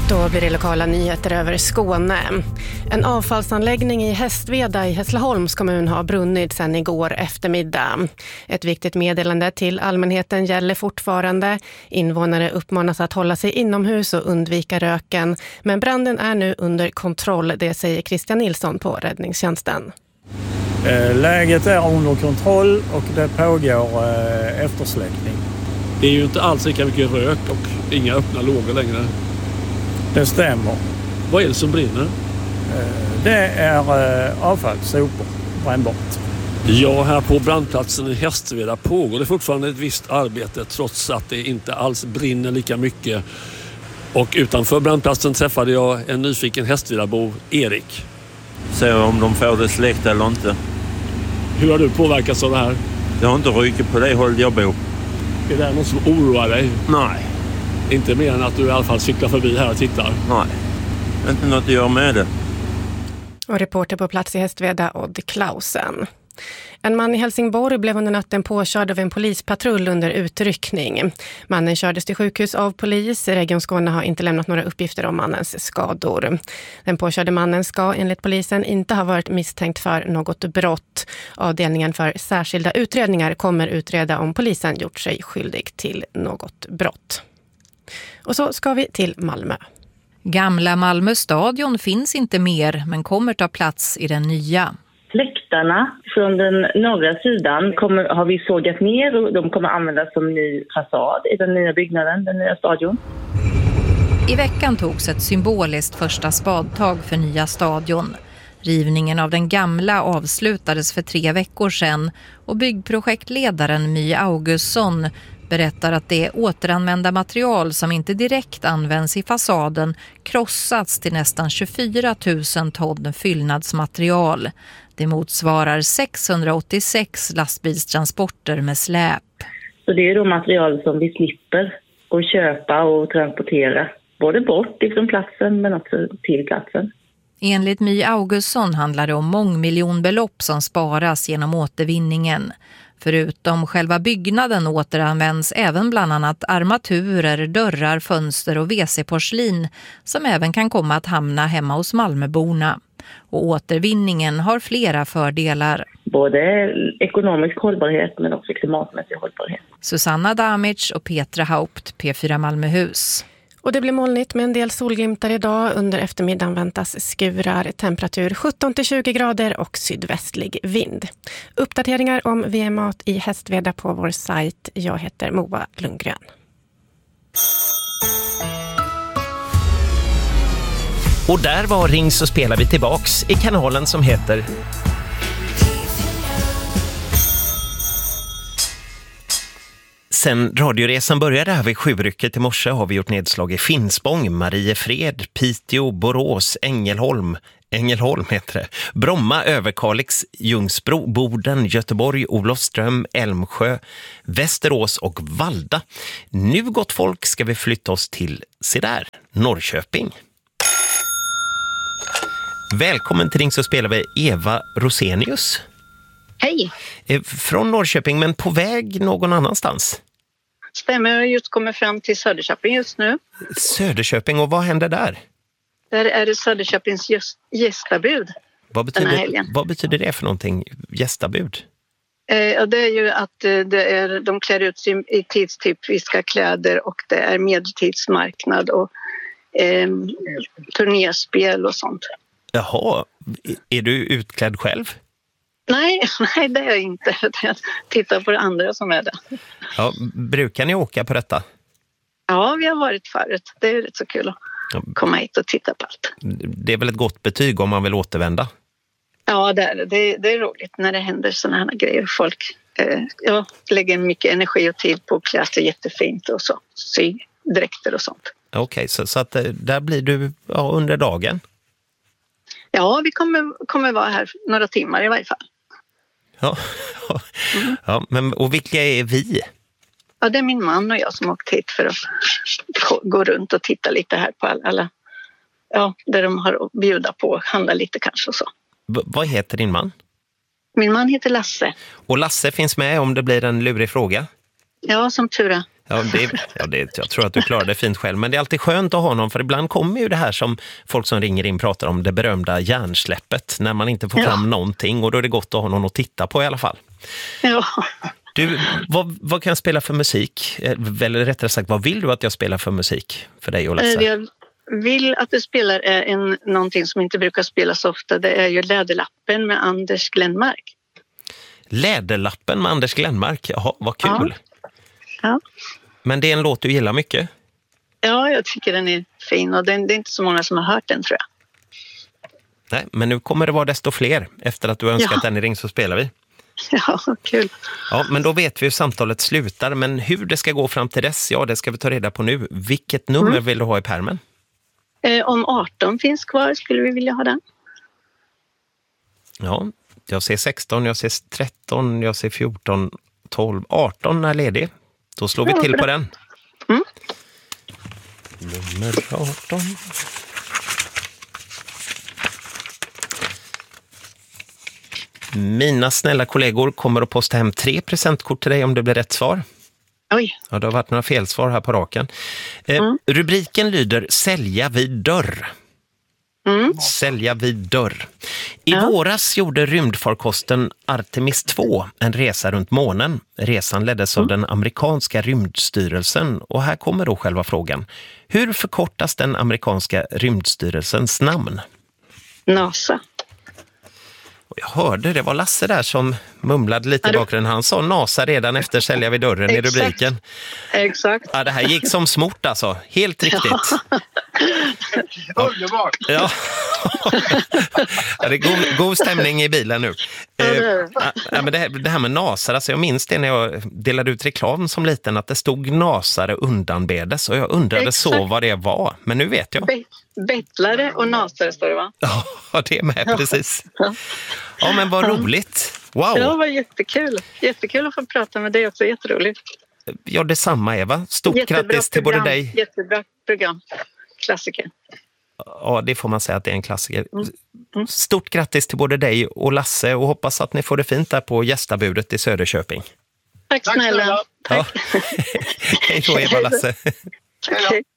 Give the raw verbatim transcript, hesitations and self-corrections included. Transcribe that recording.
Då blir det lokala nyheter över Skåne. En avfallsanläggning i Hästveda i Hässleholms kommun har brunnit sedan igår eftermiddag. Ett viktigt meddelande till allmänheten gäller fortfarande. Invånare uppmanas att hålla sig inomhus och undvika röken. Men branden är nu under kontroll, det säger Christian Nilsson på räddningstjänsten. Läget är under kontroll och det pågår eftersläckning. Det är ju inte alls lika mycket rök och inga öppna lågor längre. Det stämmer. Vad är det som brinner? Det är avfall, sopor, brännbart. Ja, här på brandplatsen i Hästveda pågår det fortfarande ett visst arbete trots att det inte alls brinner lika mycket. Och utanför brandplatsen träffade jag en nyfiken Hästvedabo, Erik. Se om de får det släckt eller inte. Hur har du påverkats av det här? Jag har inte rykt på det håll jag bor. Är det något som oroar dig? Nej. Inte mer än att du i alla fall cyklar förbi här och tittar? Nej, inte något att göra med det. Och reporter på plats i Hästveda, Odd Klausen. En man i Helsingborg blev under natten påkörd av en polispatrull under utryckning. Mannen kördes till sjukhus av polis. Region Skåne har inte lämnat några uppgifter om mannens skador. Den påkörde mannen ska enligt polisen inte ha varit misstänkt för något brott. Avdelningen för särskilda utredningar kommer utreda om polisen gjort sig skyldig till något brott. Och så ska vi till Malmö. Gamla Malmö stadion finns inte mer men kommer ta plats i den nya. Läktarna från den norra sidan kommer, har vi sågat ner och de kommer användas som ny fasad i den nya byggnaden, den nya stadion. I veckan togs ett symboliskt första spadtag för nya stadion. Rivningen av den gamla avslutades för tre veckor sedan och byggprojektledaren My Augustsson berättar att det återanvända material som inte direkt används i fasaden krossats till nästan tjugofyra tusen ton fyllnadsmaterial. Det motsvarar sexhundraåttiosex lastbilstransporter med släp. Så det är då material som vi slipper att köpa och transportera. Både bort ifrån platsen men också till platsen. Enligt My Augustsson handlar det om mångmiljonbelopp som sparas genom återvinningen. Förutom själva byggnaden återanvänds även bland annat armaturer, dörrar, fönster och W C-porslin som även kan komma att hamna hemma hos Malmöborna. Och återvinningen har flera fördelar. Både ekonomisk hållbarhet men också klimatmässig hållbarhet. Susanna Damic och Petra Haupt, P fyra Malmöhus. Och det blir molnigt med en del solglimtar idag. Under eftermiddagen väntas skurar, temperatur sjutton till tjugo grader och sydvästlig vind. Uppdateringar om V M-mat i Hästveda på vår sajt. Jag heter Moa Lundgren. Och där var Ring så spelar vi tillbaks i kanalen som heter... Sen radioresan började här vid sjurycket i morse har vi gjort nedslag i Finspång, Mariefred, Piteå, Borås, Ängelholm, Ängelholm heter det, Bromma, Överkalix, Ljungsbro, Boden, Göteborg, Olofström, Älmsjö, Västerås och Valda. Nu gott folk ska vi flytta oss till, se där, Norrköping. Välkommen till Ring så spelar vi Eva Rosenius. Hej. Från Norrköping men på väg någon annanstans. Stämmer, jag just kommer fram till Söderköping just nu. Söderköping, och vad händer där? Där är det Söderköpings gästabud. Vad betyder, vad betyder det för någonting, gästabud? Eh, det är ju att eh, det är, de klär ut sig i tidstypiska kläder och det är medeltidsmarknad och eh, turnerspel och sånt. Jaha, är du utklädd själv? Nej, nej, det är jag inte. Jag tittar på det andra som är det. Ja, brukar ni åka på detta? Ja, vi har varit förut. Det är rätt så kul att komma hit och titta på allt. Det är väl ett gott betyg om man vill återvända? Ja, det är, det, det är roligt när det händer sådana här grejer. Folk eh, ja, lägger mycket energi och tid på att klä sig jättefint och så. Sy dräkter och sånt. Okej, okay, så, så att där blir du ja, under dagen? Ja, vi kommer, kommer vara här några timmar i varje fall. Ja, mm. ja men, och vilka är vi? Ja, det är min man och jag som åkt hit för att gå runt och titta lite här på alla, ja, där de har att bjuda på, handla lite kanske och så. V- vad heter din man? Min man heter Lasse. Och Lasse finns med om det blir en lurig fråga? Ja, som tur är. Ja, det, ja det, jag tror att du klarar det fint själv. Men det är alltid skönt att ha någon, för ibland kommer ju det här som folk som ringer in pratar om, det berömda hjärnsläppet. När man inte får fram ja. någonting, och då är det gott att ha någon att titta på i alla fall. Ja. Du, vad, vad kan jag spela för musik? Eller rättare sagt, vad vill du att jag spelar för musik för dig och Lasse? Jag vill att du spelar är en, någonting som inte brukar spelas ofta. Det är ju Läderlappen med Anders Glenmark. Läderlappen med Anders Glenmark, jaha, vad kul. Ja. Ja. Men det är en låt du gillar mycket? Ja, jag tycker den är fin, och det är inte så många som har hört den, tror jag. Nej, men nu kommer det vara desto fler. Efter att du önskat ja. den i Ring så spelar vi. Ja, kul. Ja, men då vet vi hur samtalet slutar. Men hur det ska gå fram till dess, ja, det ska vi ta reda på nu. Vilket nummer mm. vill du ha i pärmen? Eh, om arton finns kvar skulle vi vilja ha den. Ja, jag ser sexton, jag ser tretton, jag ser fjorton, tolv, arton är ledig. Då slår vi ja, till på den. Mm. Nummer arton. Mina snälla kollegor kommer att posta hem tre presentkort till dig om det blir rätt svar. Oj. Ja, det har varit några felsvar här på raken. Eh, mm. Rubriken lyder Sälja vid dörr. Mm. Sälja vid dörr. I ja. våras gjorde rymdfarkosten Artemis två en resa runt månen. Resan leddes mm. av den amerikanska rymdstyrelsen. Och här kommer då själva frågan. Hur förkortas den amerikanska rymdstyrelsens namn? NASA. Och jag hörde, det var Lasse där som mumlade lite i bakgrunden. Han sa NASA redan efter Sälja vid dörren i rubriken. Exakt. Ja, det här gick som smort alltså. Helt riktigt. Underbart. Ja. Ja, det är god, god stämning i bilen nu. Ja, det, ja, men det, här, det här med NASA, alltså jag minns det när jag delade ut reklam som liten, att det stod nasare undanbedes, och jag undrade Exakt. så vad det var. Men nu vet jag. Be- bettlare och nasare står det, va? Ja, det är med, precis. Ja, men vad roligt. Wow. Ja, det var jättekul. Jättekul att få prata med dig också, jätteroligt. Ja, detsamma Eva. Stort Jättebra grattis till program. både dig. Jättebra program. Klassiker. Ja, det får man säga att det är en klassiker. Mm. Mm. Stort grattis till både dig och Lasse, och hoppas att ni får det fint där på gästabudet i Söderköping. Tack snälla. Tack. Ja. Hej då Eva och Lasse. Hej då.